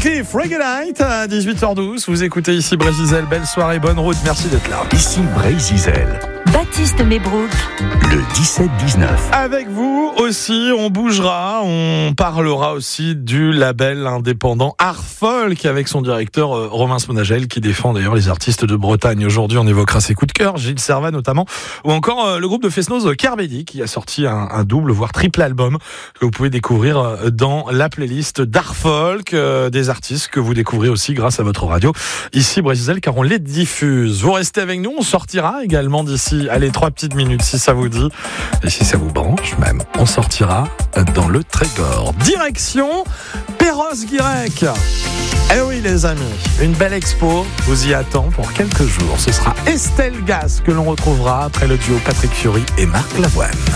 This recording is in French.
Cliff, Reggae Night à 18h12. Vous écoutez ici Brésil. Belle soirée, bonne route. Merci d'être là. Ici Brésil. Baptiste Mebrook. Le 17-19. Avec vous aussi, on bougera. On parlera aussi du label indépendant Art Folk avec son directeur Romain Smonagel qui défend d'ailleurs les artistes de Bretagne. Aujourd'hui, on évoquera ses coups de cœur, Gilles Servat notamment, ou encore le groupe de Fesnoz Kerbedi qui a sorti un double voire triple album que vous pouvez découvrir dans la playlist d'Art Folk, des artistes que vous découvrez aussi grâce à votre radio ici Brésil, car on les diffuse. Vous restez avec nous, on sortira également d'ici 3 petites minutes si ça vous dit et si ça vous branche même, on sortira dans le Trégor. Direction Perros-Guirec. Eh oui les amis, une belle expo vous y attend pour quelques jours. Ce sera Estelle Gas que l'on retrouvera après le duo Patrick Fiori et Marc Lavoine.